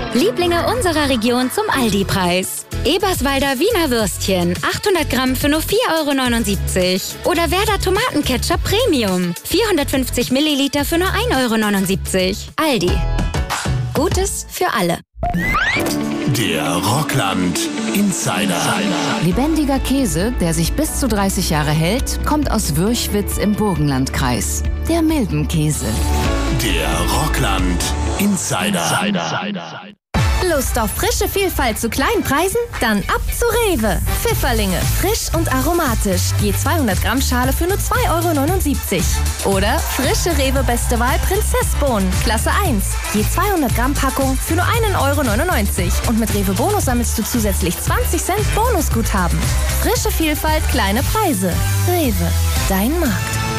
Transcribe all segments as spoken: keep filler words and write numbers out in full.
Lieblinge unserer Region zum Aldi-Preis. Eberswalder Wiener Würstchen, achthundert Gramm für nur vier Euro neunundsiebzig. Oder Werder Tomatenketchup Premium, vierhundertfünfzig Milliliter für nur ein Euro neunundsiebzig. Aldi. Gutes für alle. Der Rockland Insider. Lebendiger Käse, der sich bis zu dreißig Jahre hält, kommt aus Würchwitz im Burgenlandkreis. Der Milbenkäse. Der Rockland Insider. Lust auf frische Vielfalt zu kleinen Preisen? Dann ab zu Rewe. Pfifferlinge, frisch und aromatisch. Je zweihundert Gramm Schale für nur zwei Euro neunundsiebzig. Oder frische Rewe Beste Wahl Prinzessbohnen, Klasse eins. Je zweihundert Gramm Packung für nur einen Euro neunundneunzig. Und mit Rewe Bonus sammelst du zusätzlich zwanzig Cent Bonusguthaben. Frische Vielfalt, kleine Preise. Rewe, dein Markt.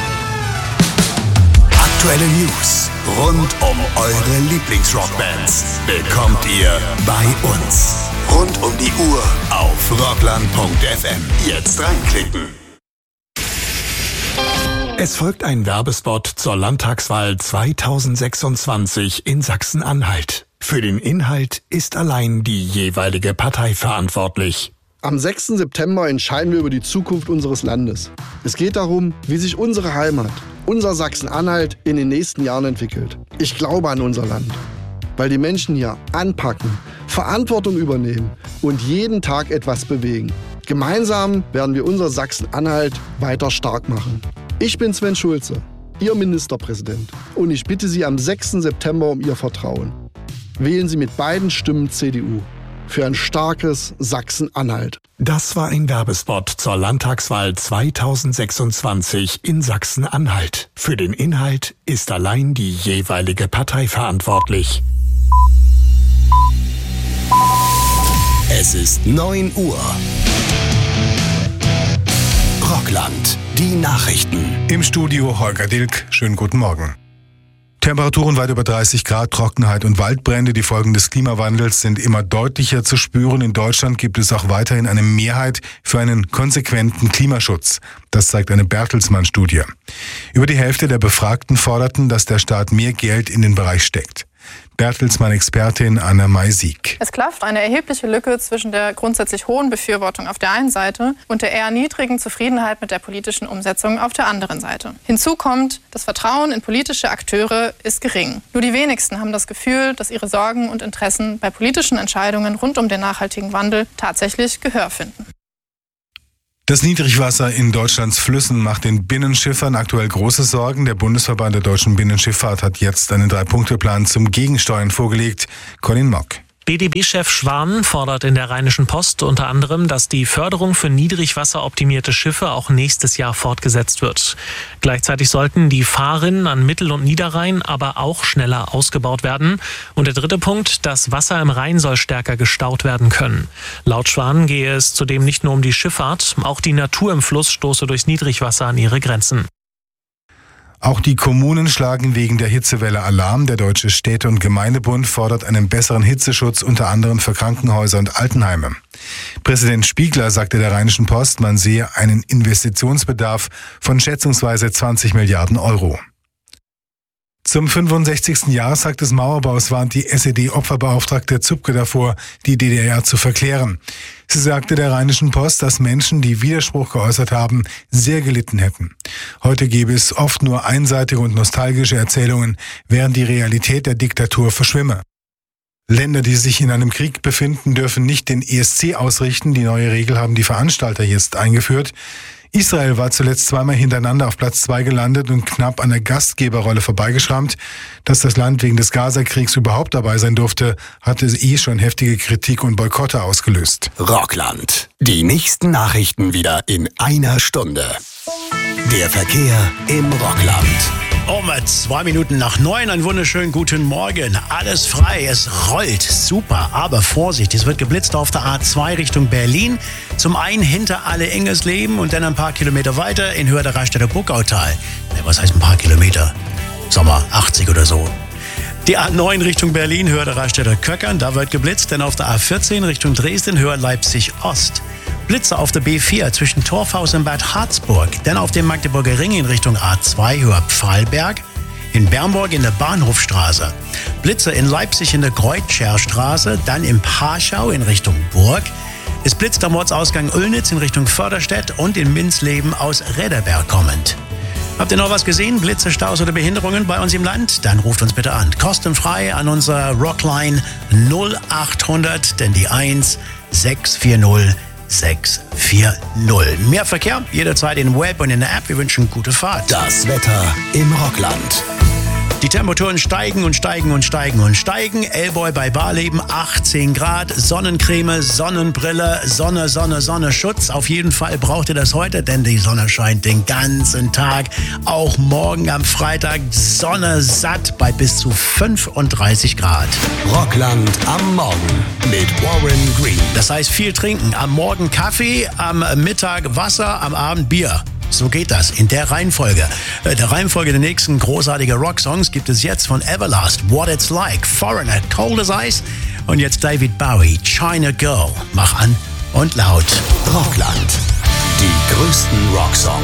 Aktuelle News rund um eure Lieblingsrockbands bekommt ihr bei uns. Rund um die Uhr auf rockland punkt f m. Jetzt reinklicken. Es folgt ein Werbespot zur Landtagswahl zweitausendsechsundzwanzig in Sachsen-Anhalt. Für den Inhalt ist allein die jeweilige Partei verantwortlich. Am sechsten September entscheiden wir über die Zukunft unseres Landes. Es geht darum, wie sich unsere Heimat, unser Sachsen-Anhalt, in den nächsten Jahren entwickelt. Ich glaube an unser Land, weil die Menschen hier anpacken, Verantwortung übernehmen und jeden Tag etwas bewegen. Gemeinsam werden wir unser Sachsen-Anhalt weiter stark machen. Ich bin Sven Schulze, Ihr Ministerpräsident, und ich bitte Sie am sechsten September um Ihr Vertrauen. Wählen Sie mit beiden Stimmen C D U. Für ein starkes Sachsen-Anhalt. Das war ein Werbespot zur Landtagswahl zweitausendsechsundzwanzig in Sachsen-Anhalt. Für den Inhalt ist allein die jeweilige Partei verantwortlich. Es ist neun Uhr. Rockland, die Nachrichten. Im Studio Holger Dilk. Schönen guten Morgen. Temperaturen weit über dreißig Grad, Trockenheit und Waldbrände. Die Folgen des Klimawandels sind immer deutlicher zu spüren. In Deutschland gibt es auch weiterhin eine Mehrheit für einen konsequenten Klimaschutz. Das zeigt eine Bertelsmann-Studie. Über die Hälfte der Befragten forderten, dass der Staat mehr Geld in den Bereich steckt. Bertelsmann-Expertin Anna May-Sieg. Es klafft eine erhebliche Lücke zwischen der grundsätzlich hohen Befürwortung auf der einen Seite und der eher niedrigen Zufriedenheit mit der politischen Umsetzung auf der anderen Seite. Hinzu kommt, das Vertrauen in politische Akteure ist gering. Nur die wenigsten haben das Gefühl, dass ihre Sorgen und Interessen bei politischen Entscheidungen rund um den nachhaltigen Wandel tatsächlich Gehör finden. Das Niedrigwasser in Deutschlands Flüssen macht den Binnenschiffern aktuell große Sorgen. Der Bundesverband der deutschen Binnenschifffahrt hat jetzt einen Drei-Punkte-Plan zum Gegensteuern vorgelegt. Colin Mock. B D B-Chef Schwan fordert in der Rheinischen Post unter anderem, dass die Förderung für niedrigwasseroptimierte Schiffe auch nächstes Jahr fortgesetzt wird. Gleichzeitig sollten die Fahrrinnen an Mittel- und Niederrhein aber auch schneller ausgebaut werden. Und der dritte Punkt, das Wasser im Rhein soll stärker gestaut werden können. Laut Schwan gehe es zudem nicht nur um die Schifffahrt, auch die Natur im Fluss stoße durchs Niedrigwasser an ihre Grenzen. Auch die Kommunen schlagen wegen der Hitzewelle Alarm. Der Deutsche Städte- und Gemeindebund fordert einen besseren Hitzeschutz, unter anderem für Krankenhäuser und Altenheime. Präsident Spiegler sagte der Rheinischen Post, man sehe einen Investitionsbedarf von schätzungsweise zwanzig Milliarden Euro. Zum fünfundsechzigsten Jahrestag des Mauerbaus warnt die S E D-Opferbeauftragte Zupke davor, die D D R zu verklären. Sie sagte der Rheinischen Post, dass Menschen, die Widerspruch geäußert haben, sehr gelitten hätten. Heute gebe es oft nur einseitige und nostalgische Erzählungen, während die Realität der Diktatur verschwimme. Länder, die sich in einem Krieg befinden, dürfen nicht den E S C ausrichten. Die neue Regel haben die Veranstalter jetzt eingeführt. Israel war zuletzt zweimal hintereinander auf Platz zwei gelandet und knapp an der Gastgeberrolle vorbeigeschrammt. Dass das Land wegen des Gaza-Kriegs überhaupt dabei sein durfte, hatte eh schon heftige Kritik und Boykotte ausgelöst. Rockland. Die nächsten Nachrichten wieder in einer Stunde. Der Verkehr im Rockland. Um zwei Minuten nach neun, einen wunderschönen guten Morgen. Alles frei, es rollt, super, aber Vorsicht, es wird geblitzt auf der A zwei Richtung Berlin. Zum einen hinter Alle-Engelsleben und dann ein paar Kilometer weiter in Höhe der Raststätter Buckautal. Was heißt ein paar Kilometer? Sagen wir achtzig oder so. Die A neun Richtung Berlin, Höhe der Raststätter Köckern, da wird geblitzt, denn auf der A vierzehn Richtung Dresden, Höhe Leipzig Ost. Blitze auf der B vier zwischen Torfhaus und Bad Harzburg, dann auf dem Magdeburger Ring in Richtung A zwei, Höhe Pfahlberg. In Bernburg in der Bahnhofstraße. Blitze in Leipzig in der Kreuzscherstraße, dann in Parschau in Richtung Burg. Es blitzt am Ortsausgang Oellnitz in Richtung Förderstedt und in Minzleben aus Räderberg kommend. Habt ihr noch was gesehen? Blitze, Staus oder Behinderungen bei uns im Land? Dann ruft uns bitte an. Kostenfrei an unserer Rockline null achthundert, denn die eins sechs vier null sechs vier null. Mehr Verkehr jederzeit im Web und in der App. Wir wünschen gute Fahrt. Das Wetter im Rockland. Die Temperaturen steigen und steigen und steigen und steigen. Ellboy bei Barleben achtzehn Grad, Sonnencreme, Sonnenbrille, Sonne, Sonne, Sonne, Schutz. Auf jeden Fall braucht ihr das heute, denn die Sonne scheint den ganzen Tag. Auch morgen am Freitag Sonne satt bei bis zu fünfunddreißig Grad. Rockland am Morgen mit Warren Green. Das heißt viel trinken. Am Morgen Kaffee, am Mittag Wasser, am Abend Bier. So geht das in der Reihenfolge. Der Reihenfolge der nächsten großartigen Rocksongs gibt es jetzt von Everlast, What It's Like, Foreigner, Cold as Ice und jetzt David Bowie, China Girl. Mach an und laut. Rockland. Die größten Rocksongs.